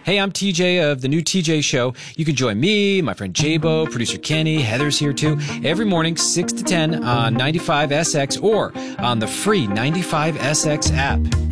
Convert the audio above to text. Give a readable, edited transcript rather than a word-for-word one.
Hey, I'm TJ of The New TJ Show. You can join me, my friend Jabo, producer Kenny, Heather's here too, every morning, 6 to 10 on 95SX or on the free 95SX app.